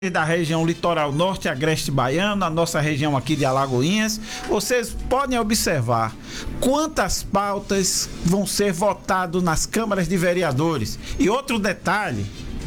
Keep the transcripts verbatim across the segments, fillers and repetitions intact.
da região litoral norte, agreste baiano, a nossa região aqui de Alagoinhas, vocês podem observar quantas pautas vão ser votadas nas câmaras de vereadores. E outro detalhe,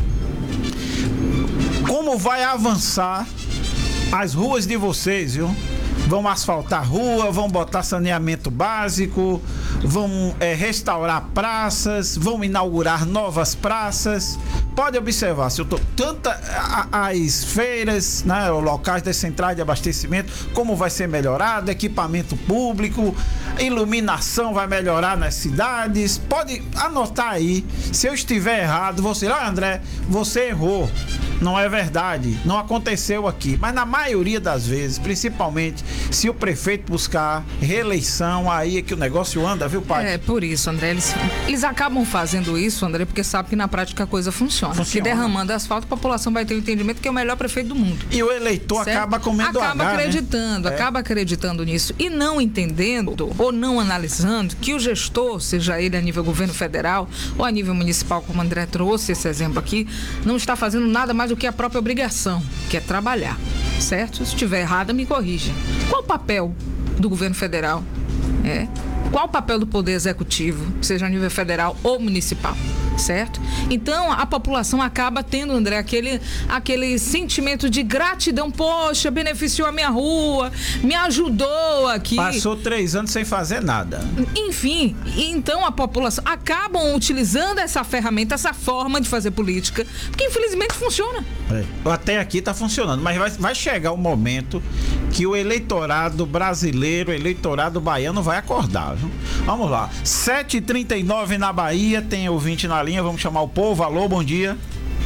como vai avançar as ruas de vocês, viu? Vão asfaltar rua, vão botar saneamento básico, vão é, restaurar praças, vão inaugurar novas praças. Pode observar, se eu tô tanta a, as feiras, né, locais das centrais de abastecimento, como vai ser melhorado, equipamento público, iluminação vai melhorar nas cidades. Pode anotar aí. Se eu estiver errado, você, olha, André, você errou. Não é verdade, não aconteceu aqui. Mas na maioria das vezes, principalmente se o prefeito buscar reeleição, aí é que o negócio anda, viu, pai? É, por isso, André, eles, eles acabam fazendo isso, André, porque sabem que na prática a coisa funciona. funciona. Se derramando asfalto, a população vai ter o entendimento que é o melhor prefeito do mundo. E o eleitor certo? acaba comendo Acaba H, acreditando, né? acaba é. acreditando nisso e não entendendo ou não analisando que o gestor, seja ele a nível governo federal ou a nível municipal, como o André trouxe esse exemplo aqui, não está fazendo nada mais do que a própria obrigação, que é trabalhar, certo? Se estiver errada, me corrija. Qual o papel do governo federal? É. Qual o papel do poder executivo, seja a nível federal ou municipal, certo? Então, a população acaba tendo, André, aquele, aquele sentimento de gratidão. Poxa, beneficiou a minha rua, me ajudou aqui. Passou três anos sem fazer nada. Enfim, então a população acabam utilizando essa ferramenta, essa forma de fazer política, que infelizmente funciona. É. Até aqui está funcionando, mas vai, vai chegar o momento que o eleitorado brasileiro, o eleitorado baiano vai acordar, viu? Vamos lá, sete e trinta e nove na Bahia, tem ouvinte na linha, vamos chamar o povo. Alô, bom dia.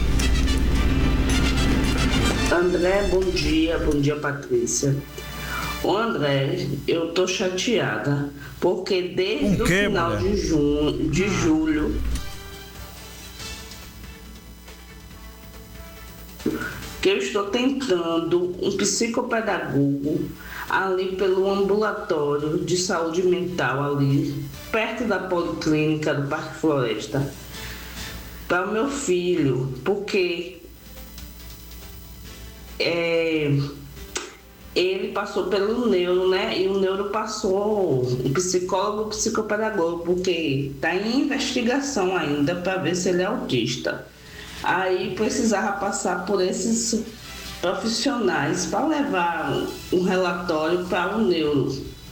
André, bom dia, bom dia, Patrícia. Ô André, eu tô chateada, porque desde o final de, junho, de julho que eu estou tentando um psicopedagogo ali pelo ambulatório de saúde mental ali, perto da policlínica do Parque Floresta, para o meu filho, porque é, ele passou pelo neuro, né? E o neuro passou o psicólogo, o psicopedagogo, porque está em investigação ainda para ver se ele é autista. Aí precisava passar por esses profissionais para levar um relatório para o neuro.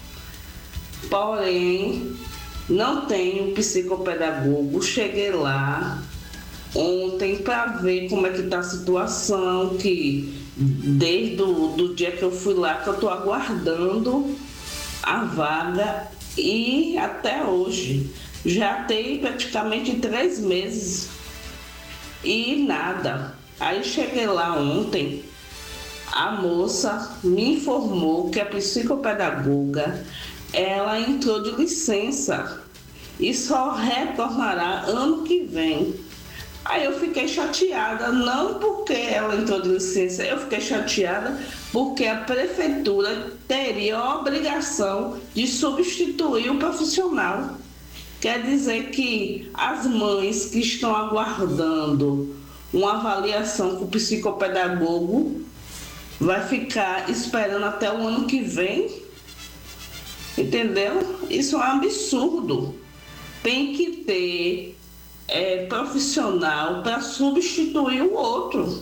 Porém, não tenho psicopedagogo. Cheguei lá ontem para ver como é que está a situação, que desde o do dia que eu fui lá que eu estou aguardando a vaga e até hoje. Já tem praticamente três meses e nada. Aí cheguei lá ontem, a moça me informou que a psicopedagoga, ela entrou de licença e só retornará ano que vem. Aí eu fiquei chateada, não porque ela entrou de licença, eu fiquei chateada porque a prefeitura teria a obrigação de substituir o profissional. Quer dizer que as mães que estão aguardando uma avaliação com o psicopedagogo vai ficar esperando até o ano que vem, entendeu? Isso é um absurdo. Tem que ter é, profissional para substituir o outro.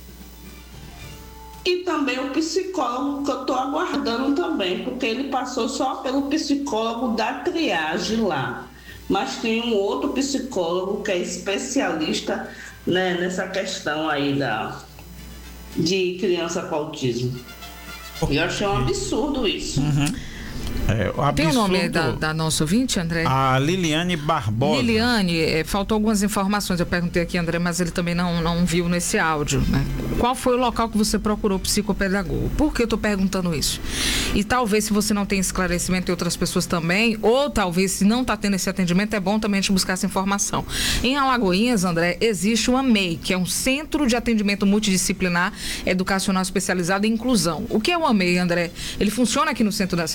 E também o psicólogo que eu estou aguardando também, porque ele passou só pelo psicólogo da triagem lá. Mas tem um outro psicólogo que é especialista, né, nessa questão aí da, de criança com autismo. E eu achei um absurdo isso. Uhum. É, o absurdo... Tem o nome da, da nossa ouvinte, André? A Liliane Barbosa. Liliane, é, faltou algumas informações. Eu perguntei aqui, André, mas ele também não, não viu nesse áudio, né? Qual foi o local que você procurou psicopedagogo? Por que eu estou perguntando isso? E talvez, se você não tem esclarecimento e outras pessoas também, ou talvez se não está tendo esse atendimento, é bom também a gente buscar essa informação. Em Alagoinhas, André, existe o AMEI, que é um Centro de Atendimento Multidisciplinar Educacional Especializado em Inclusão. O que é o AMEI, André? Ele funciona aqui no centro da cidade.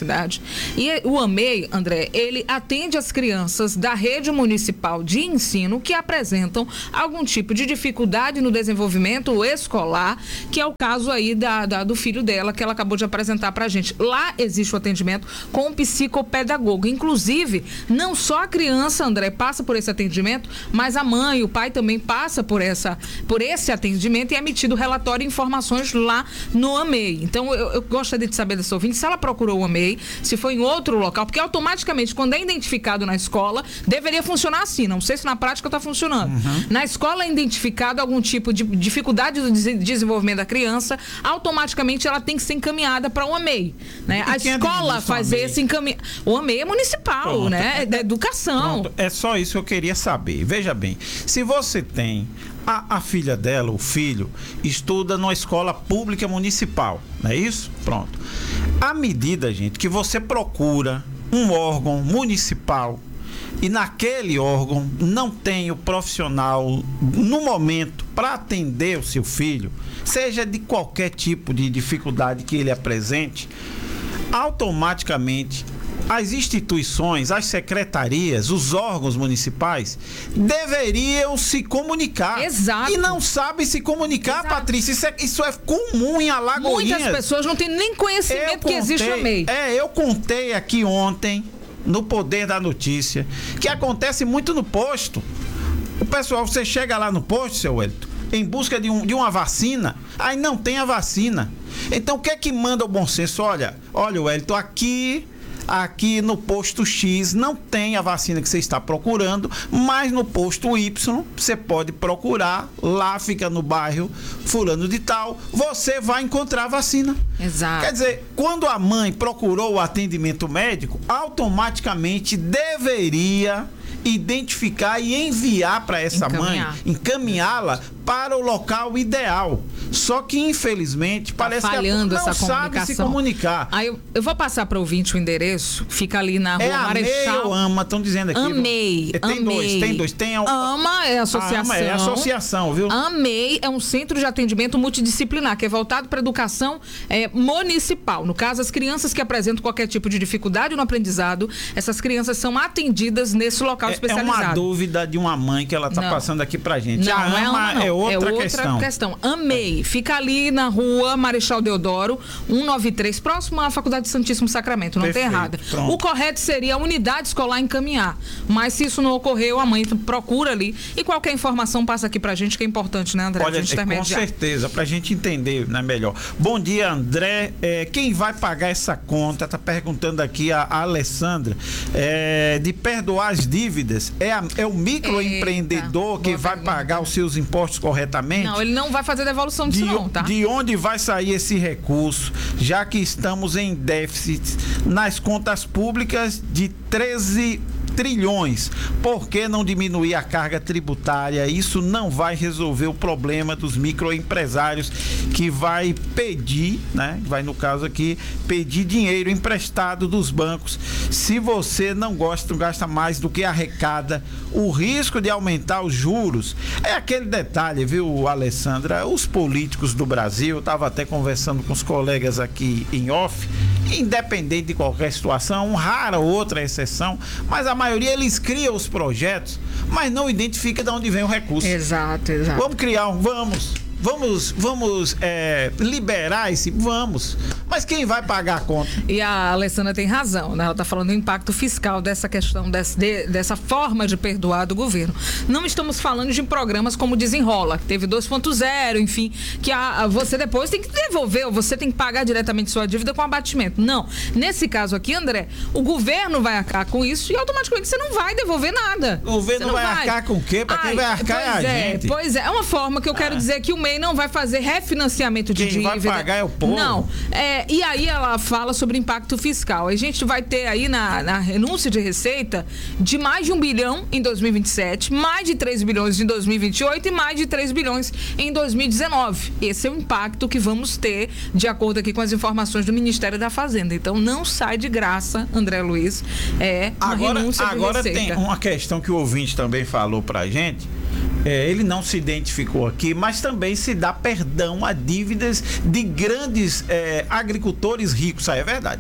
E o AMEI, André, ele atende as crianças da rede municipal de ensino que apresentam algum tipo de dificuldade no desenvolvimento escolar, que é o caso aí da, da, do filho dela, que ela acabou de apresentar pra gente. Lá existe o atendimento com um psicopedagogo. Inclusive, não só a criança, André, passa por esse atendimento, mas a mãe e o pai também passa por, essa, por esse atendimento e é emitido relatório e informações lá no AMEI. Então, eu, eu gostaria de saber dessa ouvinte se ela procurou o AMEI, se foi em outro local, porque automaticamente, quando é identificado na escola, deveria funcionar assim. Não sei se na prática está funcionando. Uhum. Na escola é identificado algum tipo de dificuldade do desenvolvimento da criança, automaticamente ela tem que ser encaminhada para o AMEI. Né? A escola faz esse encaminhamento. O AMEI é municipal, Pronto. né? É da educação. Pronto. É só isso que eu queria saber. Veja bem, se você tem a, a filha dela, o filho, estuda numa escola pública municipal, não é isso? Pronto. À medida, gente, que você procura um órgão municipal e naquele órgão não tem o profissional no momento para atender o seu filho, seja de qualquer tipo de dificuldade que ele apresente, automaticamente as instituições, as secretarias, os órgãos municipais deveriam se comunicar. Exato. E não sabem se comunicar, Exato. Patrícia. Isso é, isso é comum em Alagoinhas. Muitas pessoas não têm nem conhecimento eu que contei, existe o AMEI. É, eu contei aqui ontem, no Poder da Notícia, que acontece muito no posto. O pessoal, você chega lá no posto, seu Wellington, em busca de, um, de uma vacina, aí não tem a vacina. Então, o que é que manda o bom senso? Olha, olha, Wellington, aqui... Aqui no posto X não tem a vacina que você está procurando, mas no posto Y você pode procurar, lá fica no bairro fulano de tal, você vai encontrar a vacina. Exato. Quer dizer, quando a mãe procurou o atendimento médico, automaticamente deveria identificar e enviar para essa Encaminhar. mãe, encaminhá-la para o local ideal. Só que, infelizmente, tá parece falhando que ela não essa sabe se comunicar. Aí eu, eu vou passar para o ouvinte o endereço, fica ali na rua é Marechal. É ou AMA, estão dizendo aqui. AMEI. Tem AMEI. dois, tem dois. Tem a... AMA é a associação. AMA é a associação, viu? AMEI é um centro de atendimento multidisciplinar, que é voltado para a educação é, municipal. No caso, as crianças que apresentam qualquer tipo de dificuldade no aprendizado, essas crianças são atendidas nesse local é, especializado. É uma dúvida de uma mãe que ela está passando aqui pra gente. Não, a AMA não é, uma, não. é outra, é outra questão. questão. AMEI. Fica ali na rua Marechal Deodoro, cento e noventa e três, próximo à Faculdade de Santíssimo Sacramento. Não Perfeito, tem errada. Pronto. O correto seria a unidade escolar encaminhar. Mas se isso não ocorreu, a mãe procura ali. E qualquer informação passa aqui pra gente, que é importante, né, André? Olha, com certeza, pra gente entender, né, melhor. Bom dia, André. É, quem vai pagar essa conta? Tá perguntando aqui a, a Alessandra. É, de perdoar as dívidas, é, a, é o microempreendedor Eita, que vai pergunta. pagar os seus impostos corretamente? Não, ele não vai fazer devolução disso de, não, tá? De onde vai sair esse recurso, já que estamos em déficit nas contas públicas de treze trilhões. Por que não diminuir a carga tributária? Isso não vai resolver o problema dos microempresários que vai pedir, né? Vai, no caso aqui, pedir dinheiro emprestado dos bancos. Se você não gosta, gasta mais do que arrecada, o risco de aumentar os juros é aquele detalhe, viu, Alessandra? Os políticos do Brasil, eu estava até conversando com os colegas aqui em off, independente de qualquer situação, rara outra exceção, mas a maioria eles criam os projetos, mas não identifica de onde vem o recurso. Exato, exato. Vamos criar um, vamos, vamos, vamos é, liberar esse, vamos. Mas quem vai pagar a conta? E a Alessandra tem razão, né? Ela está falando do impacto fiscal dessa questão, desse, de, dessa forma de perdoar do governo. Não estamos falando de programas como Desenrola, que teve dois ponto zero, enfim, que a, a, você depois tem que devolver, ou você tem que pagar diretamente sua dívida com abatimento. Não. Nesse caso aqui, André, o governo vai arcar com isso e automaticamente você não vai devolver nada. O governo vai, vai arcar com o quê? Para quem vai arcar é a é, gente. Pois é, é uma forma que eu quero ah. dizer que o M E I não vai fazer refinanciamento de quem dívida. Quem vai pagar é o povo. Não. É, e aí ela fala sobre impacto fiscal. A gente vai ter aí na, na renúncia de receita de mais de um bilhão em dois mil e vinte e sete, mais de três bilhões em dois mil e vinte e oito e mais de três bilhões em dois mil e dezenove. Esse é o impacto que vamos ter, de acordo aqui com as informações do Ministério da Fazenda. Então não sai de graça, André Luiz, é uma agora, renúncia de agora receita. Agora tem uma questão que o ouvinte também falou pra gente. É, ele não se identificou aqui, mas também se dá perdão a dívidas de grandes é, agricultores ricos, isso aí é verdade.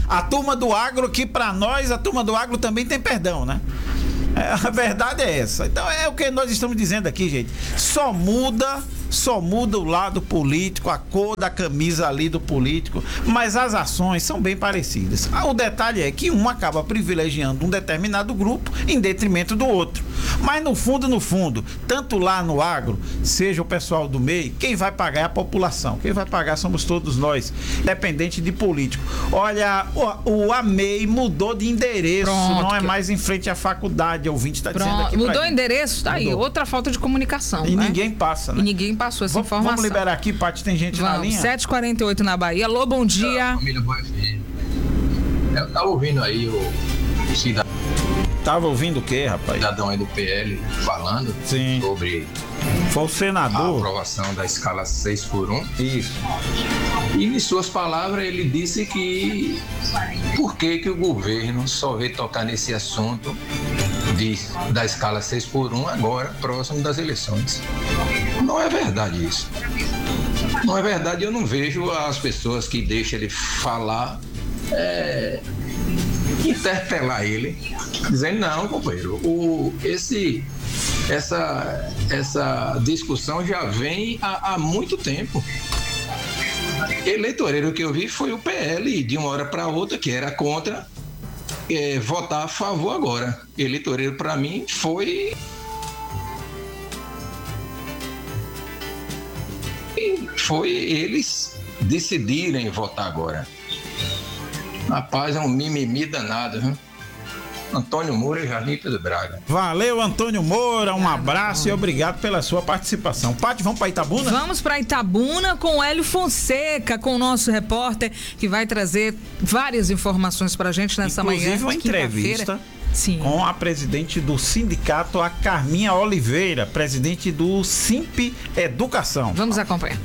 A turma do agro, que para nós, a turma do agro também tem perdão, né? É, a verdade é essa. Então é o que nós estamos dizendo aqui, gente. Só muda, só muda o lado político, a cor da camisa ali do político, mas as ações são bem parecidas. O detalhe é que um acaba privilegiando um determinado grupo em detrimento do outro. Mas no fundo, no fundo, tanto lá no agro, seja o pessoal do meio, quem vai pagar é a população. Quem vai pagar somos todos nós, independente de político. Olha, o, o A M E I mudou de endereço. Pronto, não é mais em frente à faculdade. O ouvinte está dizendo aqui. Mudou o endereço? Tá aí. Outra falta de comunicação. E né? ninguém passa, né? E ninguém passou essa v informação. Vamos liberar aqui, Paty, tem gente vamos, na linha. sete e quarenta e oito na Bahia. Alô, bom dia. Família Boa F M. Eu estava ouvindo aí o cidadão. Tava ouvindo o quê, rapaz? Cidadão aí do P L falando Sim. sobre Foi o senador. a aprovação da escala seis por um. Isso. E em suas palavras ele disse que por que que o governo só veio tocar nesse assunto de, da escala seis por um agora, próximo das eleições. Não é verdade isso. Não é verdade, eu não vejo as pessoas que deixam ele falar é, interpelar ele, dizendo, não, companheiro, o, esse, essa, essa discussão já vem há, há muito tempo. Eleitoreiro que eu vi foi o P L, de uma hora para outra, que era contra, é, votar a favor agora. Eleitoreiro, para mim, foi... foi eles decidirem votar agora. Rapaz, é um mimimi danado, viu? Antônio Moura e Jardim Pedro Braga. Valeu, Antônio Moura, um abraço e obrigado pela sua participação. Paty, vamos para Itabuna? Vamos para Itabuna com o Hélio Fonseca, com o nosso repórter, que vai trazer várias informações para a gente nessa Inclusive, manhã. Inclusive uma entrevista Sim. com a presidente do sindicato, a Carminha Oliveira, presidente do Simp Educação. Vamos acompanhar.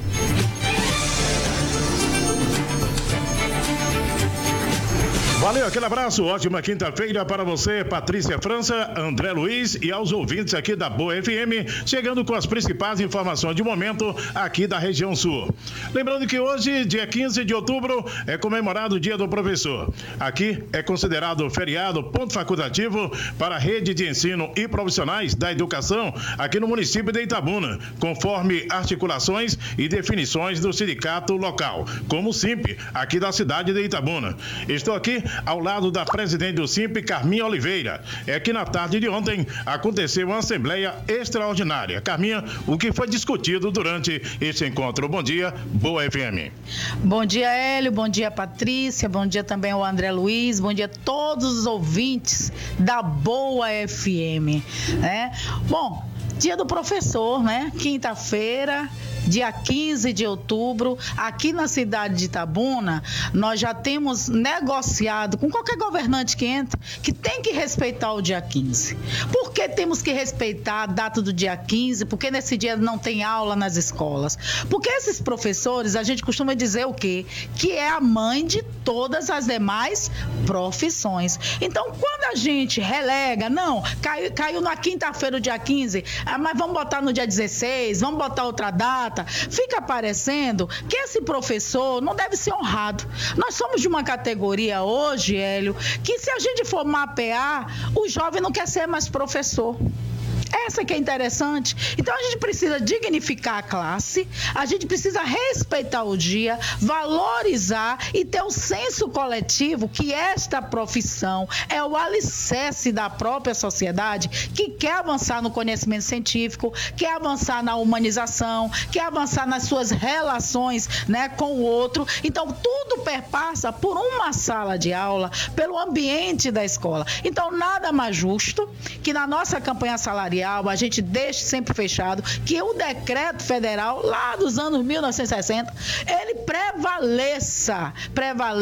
Valeu, aquele abraço, ótima quinta-feira para você, Patrícia França, André Luiz e aos ouvintes aqui da Boa F M, chegando com as principais informações de momento aqui da região sul. Lembrando que hoje, dia quinze de outubro, é comemorado o Dia do Professor. Aqui é considerado feriado ponto facultativo para a rede de ensino e profissionais da educação aqui no município de Itabuna, conforme articulações e definições do sindicato local, como o Simp, aqui da cidade de Itabuna. Estou aqui ao lado da presidente do Simp, Carminha Oliveira. É que na tarde de ontem aconteceu uma assembleia extraordinária. Carminha, o que foi discutido durante esse encontro? Bom dia, Boa F M. Bom dia, Hélio, bom dia, Patrícia, bom dia também ao André Luiz, bom dia a todos os ouvintes da Boa F M. Né? Bom, Dia do Professor, né? Quinta-feira, dia quinze de outubro, aqui na cidade de Itabuna, nós já temos negociado com qualquer governante que entra que tem que respeitar o dia quinze. Por que temos que respeitar a data do dia quinze? Porque nesse dia não tem aula nas escolas. Porque esses professores, a gente costuma dizer o quê? Que é a mãe de todas as demais profissões. Então, quando a gente relega, não, caiu, caiu na quinta-feira o dia quinze, ah, mas vamos botar no dia dezesseis, vamos botar outra data, fica parecendo que esse professor não deve ser honrado. Nós somos de uma categoria hoje, Hélio, que se a gente for mapear, o jovem não quer ser mais professor. Essa que é interessante. Então a gente precisa dignificar a classe, a gente precisa respeitar o dia, valorizar e ter o senso coletivo que esta profissão é o alicerce da própria sociedade que quer avançar no conhecimento científico, quer avançar na humanização, quer avançar nas suas relações, né, com o outro. Então tudo perpassa por uma sala de aula, pelo ambiente da escola. Então nada mais justo que na nossa campanha salarial a gente deixe sempre fechado que o decreto federal lá dos anos mil novecentos e sessenta ele prevaleça, prevaleça